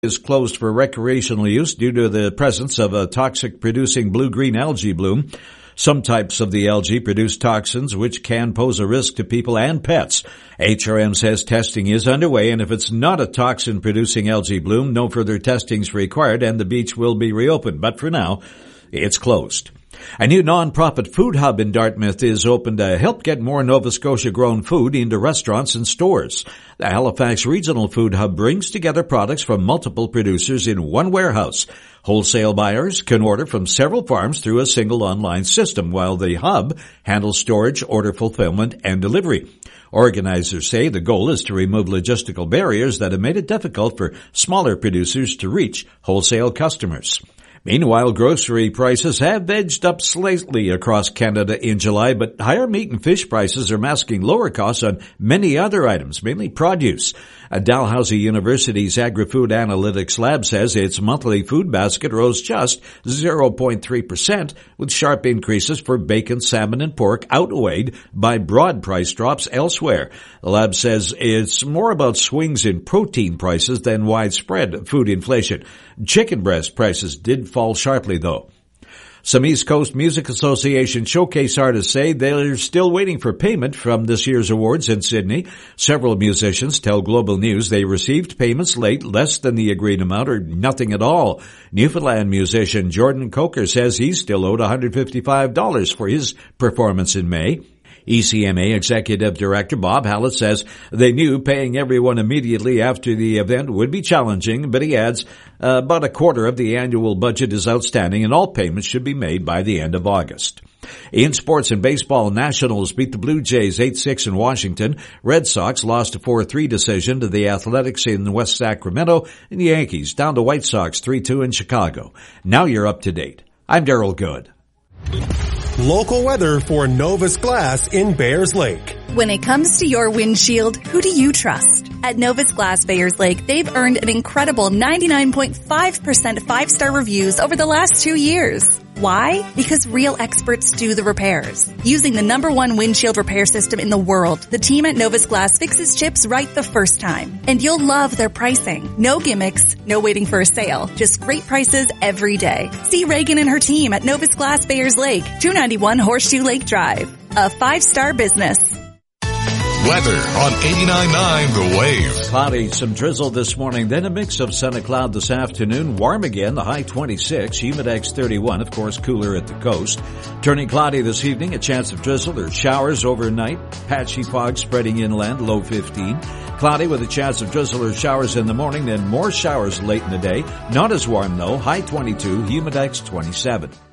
is closed for recreational use due to the presence of a toxic-producing blue-green algae bloom. Some types of the algae produce toxins which can pose a risk to people and pets. HRM says testing is underway, and if it's not a toxin-producing algae bloom, no further testing is required and the beach will be reopened. But for now, it's closed. A new non-profit food hub in Dartmouth is open to help get more Nova Scotia-grown food into restaurants and stores. The Halifax Regional Food Hub brings together products from multiple producers in one warehouse. Wholesale buyers can order from several farms through a single online system, while the hub handles storage, order fulfillment, and delivery. Organizers say the goal is to remove logistical barriers that have made it difficult for smaller producers to reach wholesale customers. Meanwhile, grocery prices have edged up slightly across Canada in July, but higher meat and fish prices are masking lower costs on many other items, mainly produce. Dalhousie University's Agri-Food Analytics Lab says its monthly food basket rose just 0.3%, with sharp increases for bacon, salmon, and pork outweighed by broad price drops elsewhere. The lab says it's more about swings in protein prices than widespread food inflation. Chicken breast prices did fall sharply, though. Some East Coast Music Association showcase artists say they're still waiting for payment from this year's awards in Sydney. Several musicians tell Global News they received payments late, less than the agreed amount, or nothing at all. Newfoundland musician Jordan Coker says he's still owed $155 for his performance in May. ECMA Executive Director Bob Hallett says they knew paying everyone immediately after the event would be challenging, but he adds about a quarter of the annual budget is outstanding and all payments should be made by the end of August. In sports and baseball, Nationals beat the Blue Jays 8-6 in Washington. Red Sox lost a 4-3 decision to the Athletics in West Sacramento, and the Yankees down to White Sox 3-2 in Chicago. Now you're up to date. I'm Daryl Good. Local weather for Novus Glass in Bayers Lake. When it comes to your windshield, who do you trust? At Novus Glass Bayers Lake, they've earned an incredible 99.5% 5-star reviews over the last 2 years. Why? Because real experts do the repairs. Using the #1 windshield repair system in the world, the team at Novus Glass fixes chips right the first time. And you'll love their pricing. No gimmicks, no waiting for a sale, just great prices every day. See Reagan and her team at Novus Glass Bayers Lake, 291 Horseshoe Lake Drive. A 5-star business. Weather on 89.9 The Wave. Cloudy, some drizzle this morning, then a mix of sun and cloud this afternoon. Warm again, the high 26, humidex 31, of course cooler at the coast. Turning cloudy this evening, a chance of drizzle or showers overnight. Patchy fog spreading inland, low 15. Cloudy with a chance of drizzle or showers in the morning, then more showers late in the day. Not as warm though, high 22, humidex 27.